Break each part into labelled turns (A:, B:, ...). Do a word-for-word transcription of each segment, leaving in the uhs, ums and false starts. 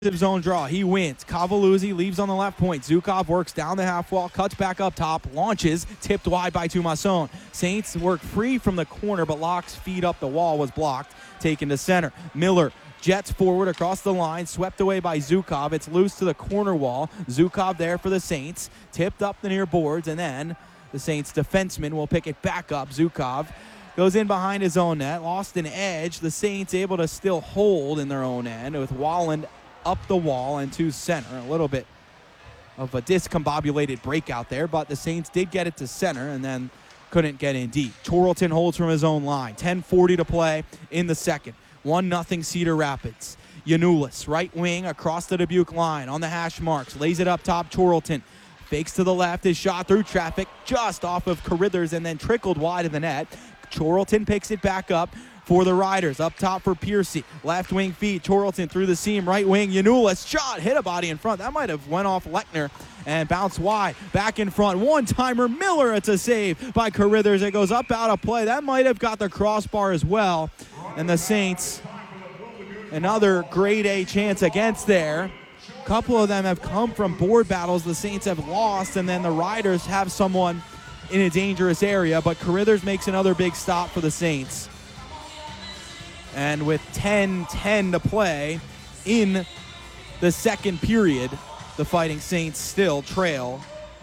A: Zone draw. He wins. Cavalluzzi leaves on the left point. Zukov works down the half wall, cuts back up top, launches, tipped wide by Tumasson. Saints work free from the corner, but Locke's feed up the wall was blocked, taken to center. Miller jets forward across the line, swept away by Zukov. It's loose to the corner wall. Zukov there for the Saints, tipped up the near boards, and then the Saints defenseman will pick it back up. Zukov goes in behind his own net, lost an edge. The Saints able to still hold in their own end with Walland up the wall and to center. A little bit of a discombobulated breakout there, but the Saints did get it to center and then couldn't get in deep. Torelton holds from his own line. ten forty to play in the second. one nothing Cedar Rapids. Yanulis, right wing across the Dubuque line on the hash marks. Lays it up top. Torelton fakes to the left. His shot through traffic just off of Carithers and then trickled wide of the net. Torelton picks it back up for the Riders. Up top for Piercy. Left wing feed. Torelton through the seam. Right wing. Yanulis. Shot. Hit a body in front. That might have went off Lechner and bounced wide. Back in front. One-timer. Miller. It's a save by Carithers. It goes up out of play. That might have got the crossbar as well. And the Saints, another grade A chance against there. A couple of them have come from board battles the Saints have lost, and then the Riders have someone in a dangerous area, but Carithers makes another big stop for the Saints. And with ten ten to play in the second period, the Fighting Saints still trail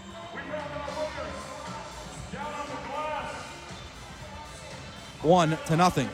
A: one to nothing.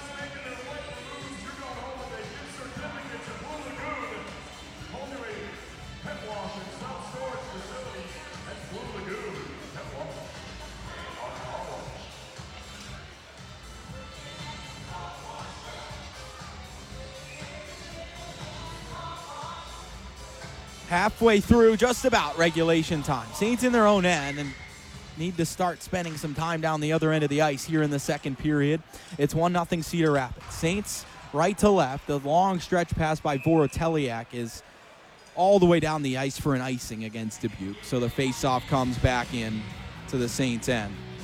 A: Halfway through just about regulation time. Saints in their own end and need to start spending some time down the other end of the ice here in the second period. It's one nothing Cedar Rapids. Saints right to left. The long stretch pass by Voroteliak is all the way down the ice for an icing against Dubuque. So the face-off comes back in to the Saints' end.